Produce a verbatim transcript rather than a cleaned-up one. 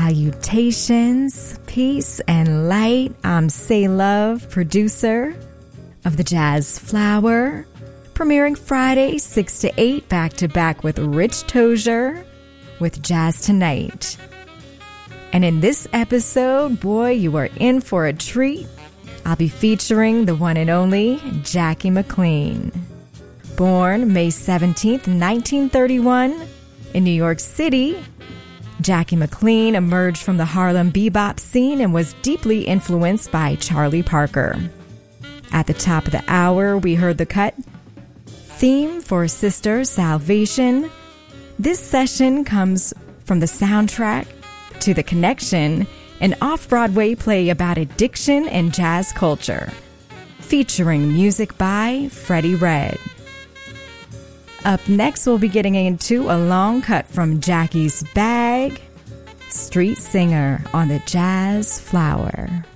Salutations, peace, and light. I'm Say Love, producer of The Jazz Flower, premiering Friday, six to eight, back to back with Rich Tozier with Jazz Tonight. And in this episode, boy, you are in for a treat. I'll be featuring the one and only Jackie McLean. Born May seventeenth, nineteen thirty-one, in New York City, Jackie McLean emerged from the Harlem bebop scene and was deeply influenced by Charlie Parker. At the top of the hour, we heard the cut theme for Sister Salvation. This session comes from the soundtrack to The Connection, an off-Broadway play about addiction and jazz culture, featuring music by Freddie Redd. Up next, we'll be getting into a long cut from Jackie's Bag, Street Singer on The Jazz Flower.